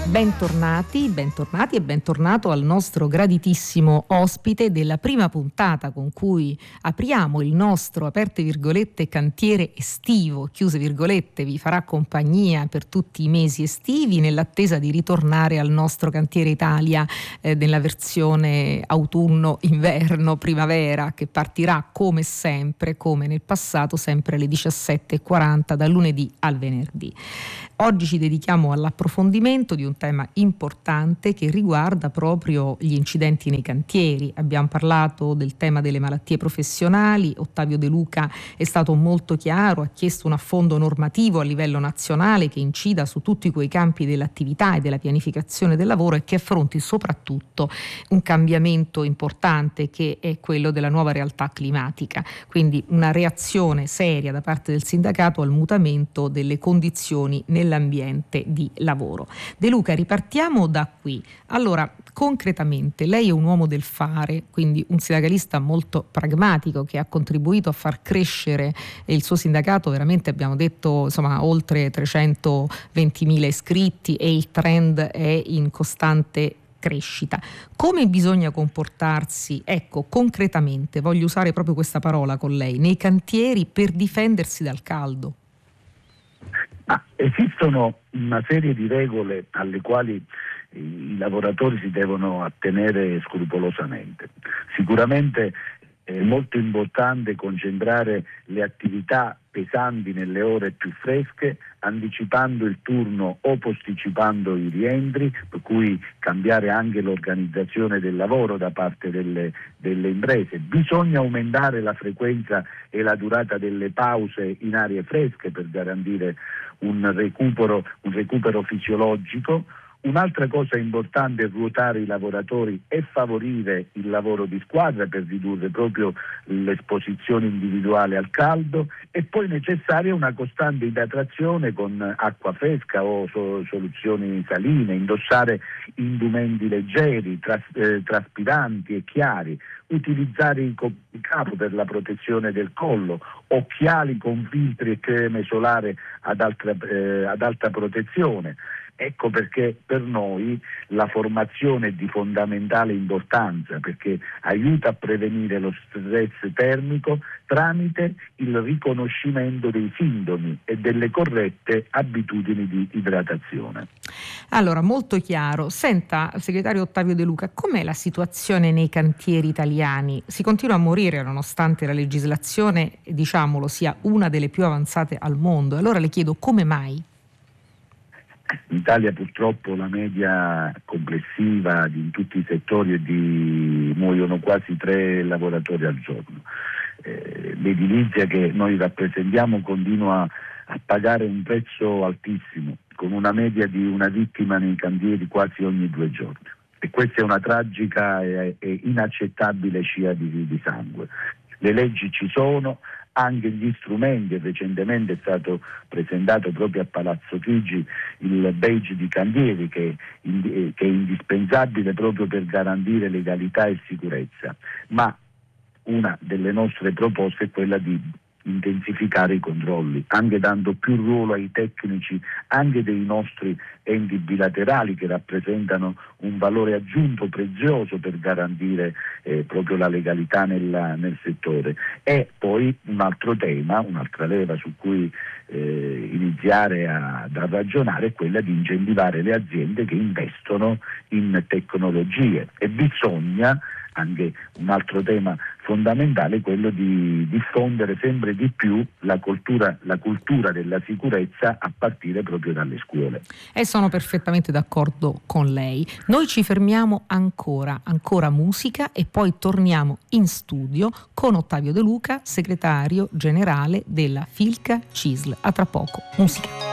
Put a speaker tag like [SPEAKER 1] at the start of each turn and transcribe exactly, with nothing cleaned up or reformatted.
[SPEAKER 1] Bentornati, bentornati e bentornato al nostro graditissimo ospite della prima puntata con cui apriamo il nostro, aperte virgolette, cantiere estivo, chiuse virgolette, vi farà compagnia per tutti i mesi estivi nell'attesa di ritornare al nostro cantiere Italia eh, nella versione autunno, inverno, primavera, che partirà come sempre, come nel passato, sempre alle diciassette e quaranta dal lunedì al venerdì. Oggi ci dedichiamo all'approfondimento di un tema importante che riguarda proprio gli incidenti nei cantieri. Abbiamo parlato del tema delle malattie professionali. Ottavio De Luca è stato molto chiaro, ha chiesto un affondo normativo a livello nazionale che incida su tutti quei campi dell'attività e della pianificazione del lavoro e che affronti soprattutto un cambiamento importante che è quello della nuova realtà climatica. Quindi una reazione seria da parte del sindacato al mutamento delle condizioni nell'ambiente di lavoro. De Luca, ripartiamo da qui. Allora, concretamente, lei è un uomo del fare, quindi un sindacalista molto pragmatico che ha contribuito a far crescere il suo sindacato, veramente abbiamo detto, insomma, oltre trecentoventimila iscritti e il trend è in costante crescita. Come bisogna comportarsi, ecco, concretamente, voglio usare proprio questa parola con lei, nei cantieri per difendersi dal caldo?
[SPEAKER 2] Ah, esistono una serie di regole alle quali i lavoratori si devono attenere scrupolosamente. Sicuramente è molto importante concentrare le attività pesanti nelle ore più fresche, anticipando il turno o posticipando i rientri, per cui cambiare anche l'organizzazione del lavoro da parte delle, delle imprese. Bisogna aumentare la frequenza e la durata delle pause in aree fresche per garantire un recupero, un recupero fisiologico. Un'altra cosa importante è ruotare i lavoratori e favorire il lavoro di squadra per ridurre proprio l'esposizione individuale al caldo, e poi necessaria una costante idratazione con acqua fresca o so- soluzioni saline, indossare indumenti leggeri, tras- eh, traspiranti e chiari, utilizzare il copricapo per la protezione del collo, occhiali con filtri e creme solare ad alta, eh, ad alta protezione. Ecco perché per noi la formazione è di fondamentale importanza, perché aiuta a prevenire lo stress termico tramite il riconoscimento dei sintomi e delle corrette abitudini di idratazione.
[SPEAKER 1] Allora, molto chiaro. Senta, segretario Ottavio De Luca, com'è la situazione nei cantieri italiani? Si continua a morire nonostante la legislazione, diciamolo, sia una delle più avanzate al mondo. Allora le chiedo come mai?
[SPEAKER 2] In Italia purtroppo la media complessiva di, in tutti i settori è di muoiono quasi tre lavoratori al giorno. Eh, l'edilizia che noi rappresentiamo continua a pagare un prezzo altissimo, con una media di una vittima nei cantieri quasi ogni due giorni. E questa è una tragica e, e inaccettabile scia di, di sangue. Le leggi ci sono, anche gli strumenti, e recentemente è stato presentato proprio a Palazzo Chigi il badge di cantieri che, che è indispensabile proprio per garantire legalità e sicurezza, ma una delle nostre proposte è quella di intensificare i controlli, anche dando più ruolo ai tecnici anche dei nostri enti bilaterali che rappresentano un valore aggiunto prezioso per garantire eh, proprio la legalità nella, nel settore. E poi un altro tema, un'altra leva su cui eh, iniziare a, a ragionare è quella di incentivare le aziende che investono in tecnologie, e bisogna anche un altro tema fondamentale è quello di diffondere sempre di più la cultura, la cultura della sicurezza a partire proprio dalle scuole.
[SPEAKER 1] E sono perfettamente d'accordo con lei. Noi ci fermiamo ancora, ancora musica e poi torniamo in studio con Ottavio De Luca, segretario generale della Filca C I S L. A tra poco, musica.